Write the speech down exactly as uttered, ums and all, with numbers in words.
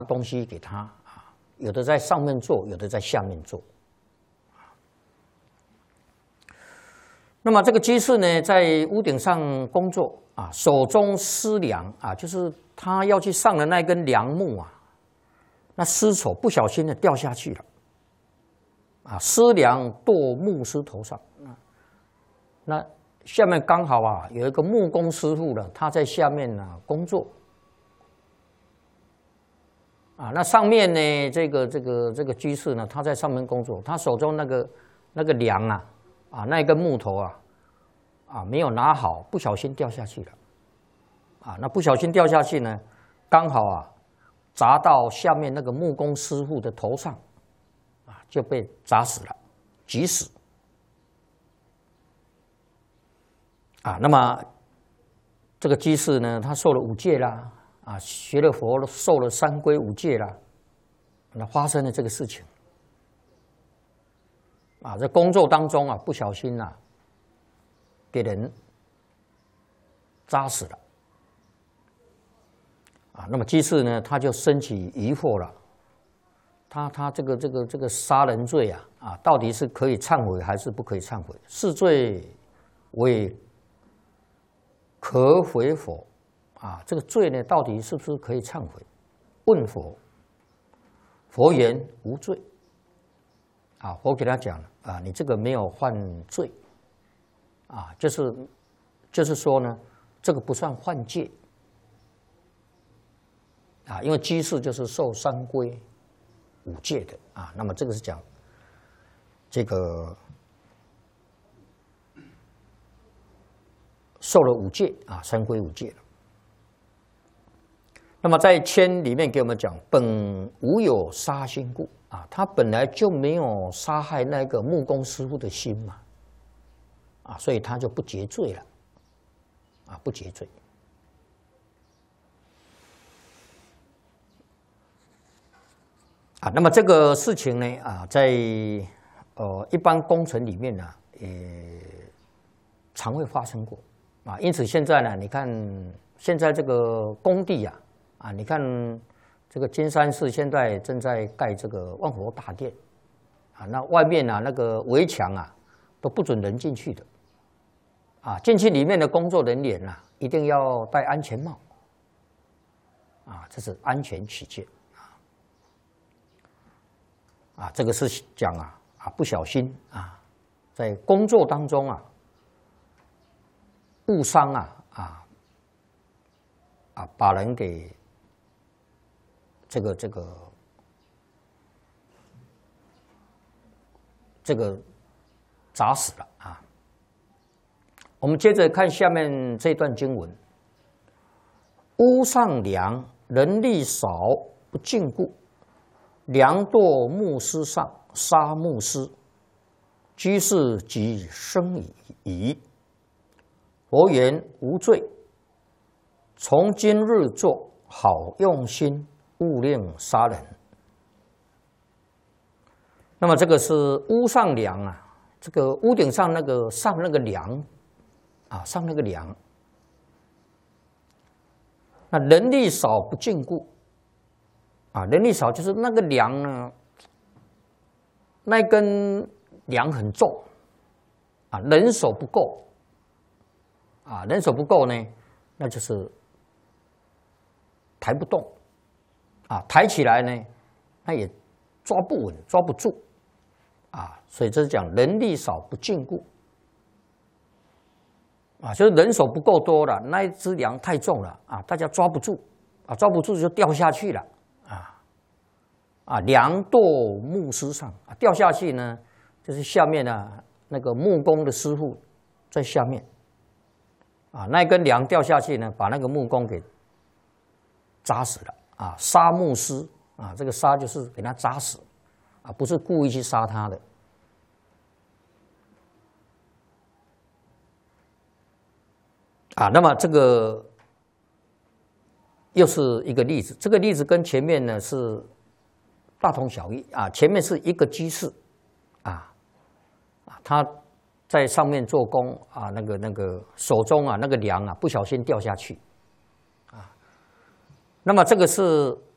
东西给他啊，有的在上面做，有的在下面做。那么这个居士呢，在屋顶上工作啊，手中失梁啊，就是他要去上的那根梁木啊，那失手不小心的掉下去了，啊，失梁堕木师头上。那下面刚好啊，有一个木工师傅呢，他在下面呢工作。啊，那上面呢，这个这个这个居士呢，他在上面工作，他手中那个那个梁啊，啊，那根木头啊，啊，没有拿好，不小心掉下去了，啊，那不小心掉下去呢，刚好啊，砸到下面那个木工师傅的头上，啊，就被砸死了，急死。啊，那么这个居士呢，他受了五戒啦。啊，学了佛，受了三皈五戒啦，那发生了这个事情。啊，在工作当中啊，不小心呐、啊，给人扎死了。啊，那么居士呢，他就升起疑惑了。他他这个这个这个杀人罪啊，啊，到底是可以忏悔还是不可以忏悔？是罪为可悔否？啊，这个罪呢，到底是不是可以忏悔？问佛，佛言无罪。啊，佛给他讲了啊，你这个没有犯罪，啊，就是就是说呢，这个不算犯戒。啊，因为居士就是受三皈五戒的啊，那么这个是讲这个受了五戒啊，三皈五戒了。那么在签里面给我们讲，本无有杀心故啊，他本来就没有杀害那个木工师傅的心嘛，啊，所以他就不结罪了，啊，不结罪。啊，那么这个事情呢，啊，在呃一般工程里面呢，也常会发生过啊，因此现在呢，你看现在这个工地啊。啊，你看这个金山市现在正在盖这个万佛大殿，啊，那外面啊那个围墙啊都不准人进去的，啊，进去里面的工作人员啊一定要戴安全帽，啊，这是安全起见，啊，啊，这个是讲啊啊不小心啊，在工作当中啊误伤啊啊啊把人给。这个这个这个砸死了啊！我们接着看下面这段经文：屋上梁，人力少，不禁锢，梁堕木师上，杀木师。居士即生疑。佛言无罪。从今日作，好用心。勿令杀人。那么这个是屋上梁啊，这个屋顶上那个上那个梁啊，上那个梁。那人力少不禁锢啊，人力少就是那个梁呢，那根梁很重啊，人手不够啊，人手不够呢，那就是抬不动。啊，抬起来呢，那也抓不稳，抓不住，啊，所以这是讲人力少不禁锢，啊，就是人手不够多了，那一只梁太重了，啊，大家抓不住，啊，抓不住就掉下去了，啊，啊，梁堕木师上，啊，掉下去呢，就是下面呢那个木工的师傅在下面，啊，那根梁掉下去呢，把那个木工给砸死了。啊，杀木师啊，这个杀就是给他砸死，啊，不是故意去杀他的。啊，那么这个又是一个例子，这个例子跟前面呢是大同小异啊。前面是一个居士，啊啊，他在上面做工啊，那个那个手中啊那个梁啊不小心掉下去。那么这个是